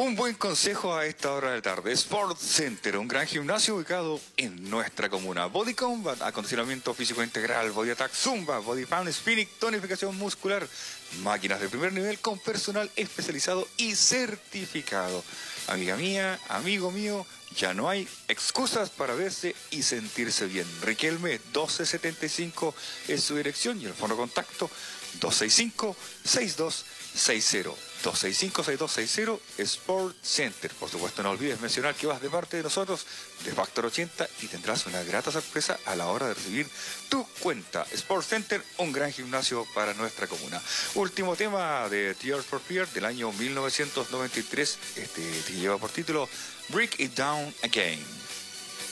Un buen consejo a esta hora de la tarde. Sport Center, un gran gimnasio ubicado en nuestra comuna. Body Combat, acondicionamiento físico integral, Body Attack, Zumba, Body Pound, Spinning, tonificación muscular. Máquinas de primer nivel con personal especializado y certificado. Amiga mía, amigo mío, ya no hay excusas para verse y sentirse bien. Riquelme 1275 es su dirección y el fono contacto 265-6260. 265-6260 Sport Center. Por supuesto, no olvides mencionar que vas de parte de nosotros, de Factor 80, y tendrás una grata sorpresa a la hora de recibir tu cuenta. Sport Center, un gran gimnasio para nuestra comuna. Último tema de Tears for Fears del año 1993, que lleva por título Break It Down Again.